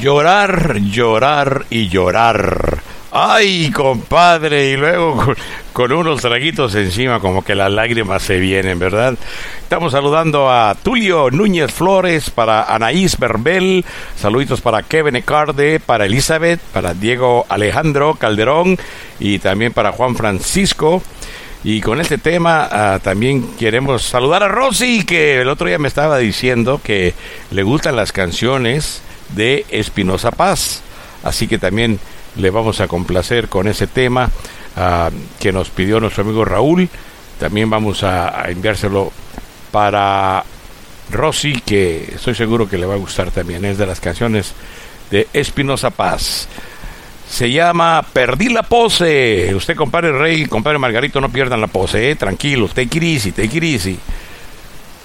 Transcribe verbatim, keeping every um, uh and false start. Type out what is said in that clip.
Llorar, llorar y llorar. Ay, compadre, y luego con, con unos traguitos encima, como que las lágrimas se vienen, ¿verdad? Estamos saludando a Tulio Núñez Flores, para Anaís Berbel, saluditos para Kevin Ecarde, para Elizabeth, para Diego Alejandro Calderón y también para Juan Francisco. Y con este tema uh, también queremos saludar a Rosy, que el otro día me estaba diciendo que le gustan las canciones de Espinoza Paz, así que también le vamos a complacer con ese tema uh, que nos pidió nuestro amigo Raúl. También vamos a, a enviárselo para Rosy, que estoy seguro que le va a gustar también. Es de las canciones de Espinoza Paz. Se llama Perdí la Pose. Usted, compadre Rey, compadre Margarito, no pierdan la pose, ¿eh? Tranquilos, take it easy, take it easy.